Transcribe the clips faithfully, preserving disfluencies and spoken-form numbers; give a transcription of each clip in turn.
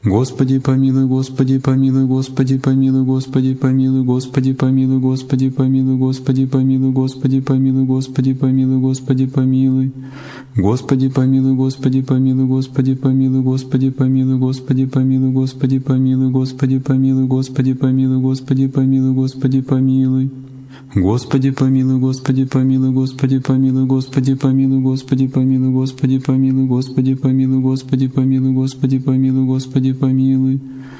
Господи помилуй, Господи помилуй, Господи помилуй, Господи помилуй, Господи помилуй, Господи помилуй, Господи помилуй, Господи помилуй, Господи помилуй, Господи помилуй. Господи помилуй, Господи помилуй, Господи помилуй, Господи помилуй, Господи помилуй, Господи помилуй, Господи помилуй, Господи помилуй, Господи помилуй, Господи помилуй. Господи помилуй, Господи помилуй, Господи помилуй, Господи помилуй, Господи помилуй, Господи помилуй, Господи помилуй, Господи помилуй, Господи помилуй, Господи помилуй.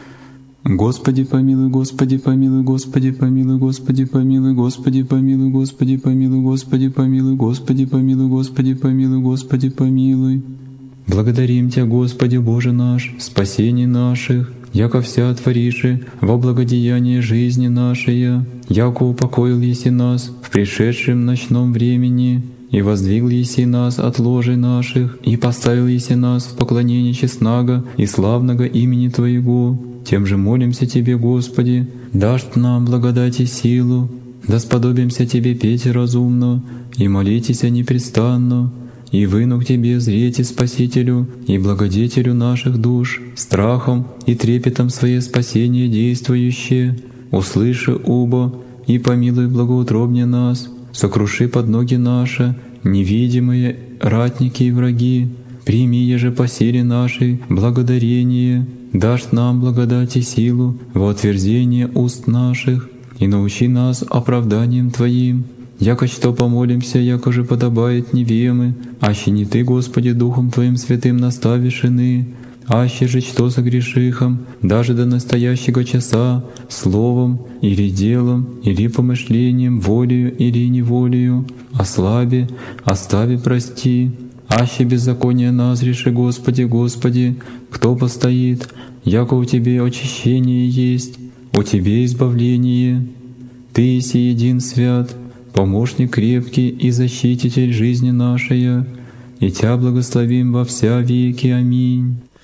Господи помилуй, Господи помилуй, Господи помилуй, Господи помилуй, Господи помилуй, Господи помилуй, Господи помилуй, Господи помилуй, Господи помилуй, Господи помилуй. Благодарим Тебя, Господи Боже наш, спасение наших, яко вся твориши во благодеяние жизни нашей, яко упокоил еси нас в пришедшем ночном времени, и воздвигл еси нас от ложей наших, и поставил еси нас в поклонение честного и славного имени Твоего. Тем же молимся Тебе, Господи, дашь нам благодать и силу, да сподобимся Тебе петь разумно и молитесь непрестанно, и выну к Тебе зрете Спасителю и благодетелю наших душ, страхом и трепетом Свое спасение действующее, услыши убо и помилуй благоутробне нас, сокруши под ноги наши невидимые ратники и враги, прими еже по силе нашей благодарение, дашь нам благодать и силу во утверждение уст наших, и научи нас оправданием Твоим. Яко что помолимся, яко же подобает невемы, аще не Ты, Господи, Духом Твоим святым наставишь ины, аще же что согрешихом, даже до настоящего часа, словом или делом, или помышлением, волею или неволею, ослаби, остави, прости. Аще беззаконие назреши, Господи, Господи, кто постоит, яко у Тебе очищение есть, у Тебе избавление. Ты еси един свят, помощник крепкий и защититель жизни нашей, и Тя благословим во вся веки. Аминь.